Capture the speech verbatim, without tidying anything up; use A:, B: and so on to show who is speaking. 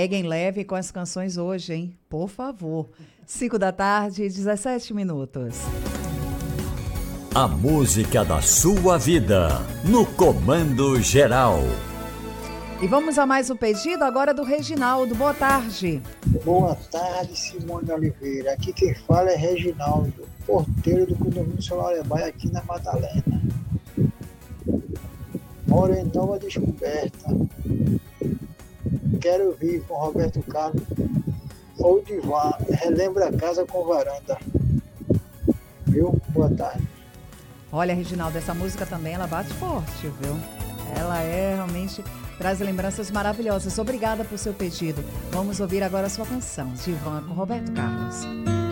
A: Peguem leve com as canções hoje, hein? Por favor. cinco da tarde, dezessete minutos.
B: A música da sua vida, no Comando Geral.
A: E vamos a mais um pedido agora do Reginaldo. Boa tarde.
C: Boa tarde, Simone Oliveira. Aqui quem fala é Reginaldo, porteiro do condomínio Solarebaia aqui na Madalena. Moro em Nova Descoberta. Quero ouvir com Roberto Carlos ou Divan, Relembra a Casa com Varanda. Viu? Boa tarde.
A: Olha, Reginaldo, essa música também, ela bate forte, viu? Ela é realmente, traz lembranças maravilhosas. Obrigada por seu pedido. Vamos ouvir agora a sua canção, Divan, com Roberto Carlos.